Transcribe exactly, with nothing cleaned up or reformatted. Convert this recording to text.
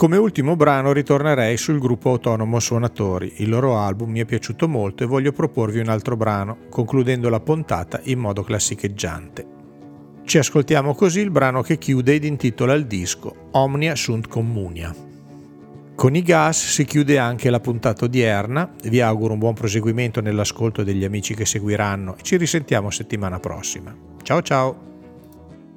Come ultimo brano ritornerei sul gruppo Autonomo Suonatori. Il loro album mi è piaciuto molto e voglio proporvi un altro brano, concludendo la puntata in modo classicheggiante. Ci ascoltiamo così il brano che chiude ed intitola il disco, Omnia sunt communia. Con i gas si chiude anche la puntata odierna, vi auguro un buon proseguimento nell'ascolto degli amici che seguiranno e ci risentiamo settimana prossima. Ciao ciao!